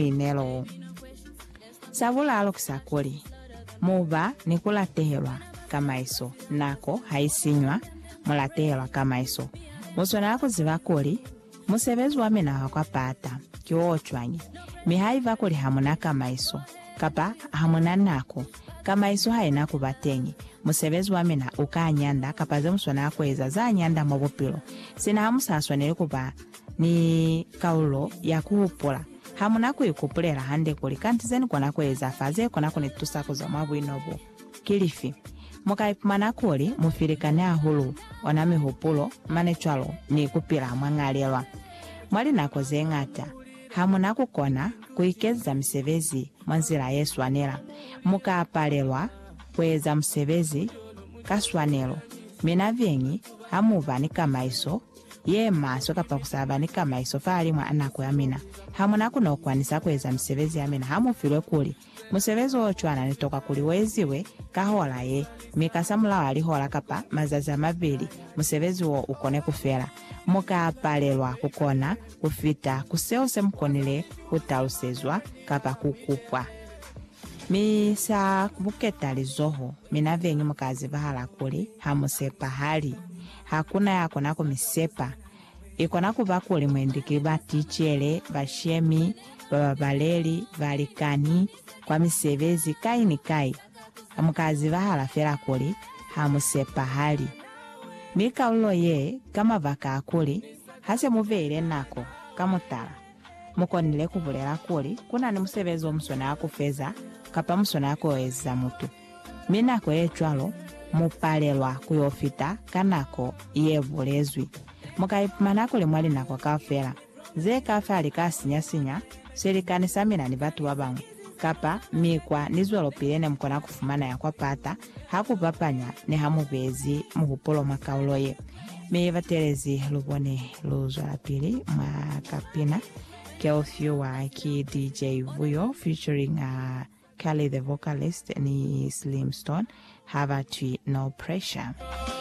inelo savula alokusakuli muba nikulatehelwa kama iso nako haisinywa mulatehelwa kama iso musona kuziva kuli musevezi wamena wakwapata kiwochwanyi mihaiva kuli hamuna kama iso kapa hamuna nako kama iso haina kubatengi musevezi wamena ukanyanda kapaze musona kweza za nyanda mobopilo sina hamusaswa nilikuba ni kaulo ya kuhupula hamuna kuikupulera hande kuli kantizeni kona kweza faze kona kune tusako za mwabu inobu kilifi mukaipumana kuli mufirikane ahulu oname hupulo manechwalo ni kupila mwangalelwa mwali nakoze ngata hamuna kukona kuikeza msevezi mwanzira Yesu anela mukapalelwa kweza msevezi kaswanelo mina vyenyi hamuvani kama iso yema soka pakusabani kama iso fali mwa anako yamina hamuna kuno kwanisa kweza msevezi yamina hamufilwe kuli musevezi ochwana nitoka kuli weziwe kahola ye mikasamula wali hola kapa mazaza mabili musevezi wo ukone kufera mukapalelwa kukona kufita kuseose mkonile kutausezwa kapa kukupwa misa buketa lizoho mina venyi mukazi bahala kuli hamusepa hali hakuna yako nako misepa ikona kubakuli mwendiki batichele bashemi bababaleli valikani kwa misevezi kai ni kai mukazi bahala fera kuli hamusepa hali mika ulo ye kama vaka kuli hase muvele nako kamutala mukonile kubulera kuli kuna ni musevezi omusona akufeza kapa musona akoeza mutu minako echwalo mupalelwa kuyofita kanako yebulezwi mukaipumana kuli mwali nako kafera ze kafali kasinya serikanisa mina ni batu wabangu kapa mikwa nizwalo pilene mkona kufumana ya kwa pata hakupapanya ni hamubezi muhupolo makauloye meivaterezi lubone luzwala pili makapina Kelfio wa ki DJ Vuyo featuring Kelly the vocalist ni Slim Stone have a tweet no pressure.